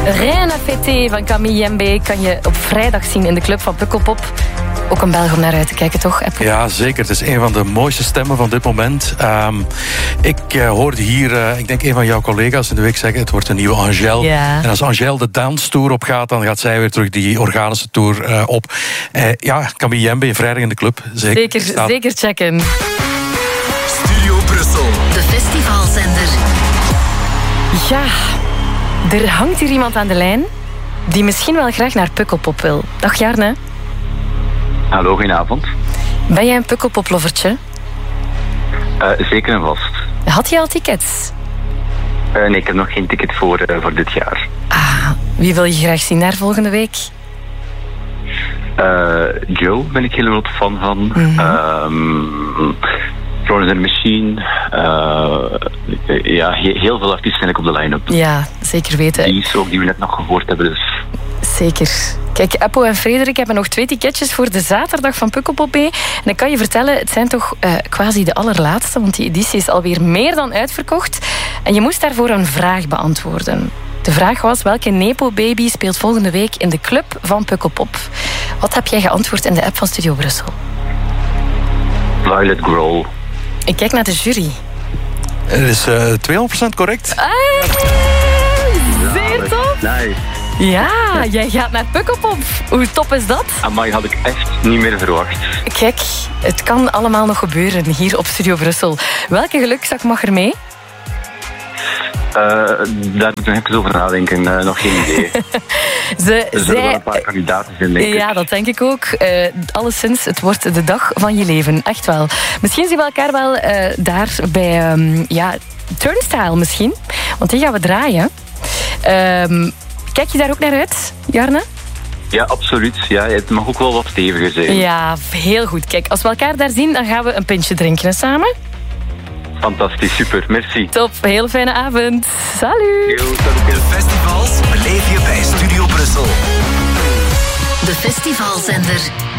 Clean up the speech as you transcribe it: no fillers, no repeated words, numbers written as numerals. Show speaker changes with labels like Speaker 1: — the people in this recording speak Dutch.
Speaker 1: Rien à fêter van Camille Jembe kan je op vrijdag zien in de club van Pukkelpop. Ook een Belg om naar uit te kijken, toch?
Speaker 2: Ja, zeker. Het is een van de mooiste stemmen van dit moment. Ik hoorde hier, ik denk een van jouw collega's in de week zeggen, het wordt een nieuwe Angèle.
Speaker 1: Ja.
Speaker 2: En als Angèle de dance tour op gaat, dan gaat zij weer terug die organische tour op. Camille Jembe in vrijdag in de club.
Speaker 1: Zeker checken.
Speaker 3: Studio Brussel.
Speaker 4: De festivalzender.
Speaker 1: Ja, er hangt hier iemand aan de lijn die misschien wel graag naar Pukkelpop wil. Dag Jarne.
Speaker 5: Hallo, goedenavond.
Speaker 1: Ben jij een Pukkelpop-lovertje?
Speaker 5: Zeker en vast.
Speaker 1: Had je al tickets?
Speaker 5: Nee, ik heb nog geen ticket voor dit jaar.
Speaker 1: Wie wil je graag zien daar volgende week?
Speaker 5: Joe ben ik heel groot fan van. Florence and the Machine. Heel veel artiesten ik op de line-up.
Speaker 1: Ja, zeker weten.
Speaker 5: Die is ook die we net nog gehoord hebben. Dus.
Speaker 1: Zeker. Kijk, Eppo en Frederik hebben nog 2 ticketjes voor de zaterdag van Pukkelpop mee. En ik kan je vertellen, het zijn toch quasi de allerlaatste, want die editie is alweer meer dan uitverkocht. En je moest daarvoor een vraag beantwoorden. De vraag was, welke Nepo-baby speelt volgende week in de club van Pukkelpop? Wat heb jij geantwoord in de app van Studio Brussel?
Speaker 5: Violet Grohl.
Speaker 1: Ik kijk naar de jury.
Speaker 2: Het is 200% correct.
Speaker 1: Zeer top.
Speaker 5: Nice.
Speaker 1: Ja, jij gaat naar Pukkelpop. Hoe top is dat?
Speaker 5: Amai, had ik echt niet meer verwacht.
Speaker 1: Kijk, het kan allemaal nog gebeuren hier op Studio Brussel. Welke gelukzak mag er mee?
Speaker 5: Daar moet ik nog even over nadenken. Nog geen idee. Er zullen wel een paar kandidaten zijn, denk ik.
Speaker 1: Ja, dat denk ik ook. Alleszins, het wordt de dag van je leven. Echt wel. Misschien zien we elkaar wel daar bij Turnstile misschien. Want die gaan we draaien. Kijk je daar ook naar uit, Jarne?
Speaker 5: Ja, absoluut. Ja, het mag ook wel wat steviger zijn.
Speaker 1: Ja, heel goed. Kijk, als we elkaar daar zien, dan gaan we een pintje drinken hè, samen.
Speaker 5: Fantastisch, super. Merci.
Speaker 1: Top, hele fijne avond. Salut.
Speaker 3: De festivals beleef je bij Studio Brussel.
Speaker 4: De festivalzender.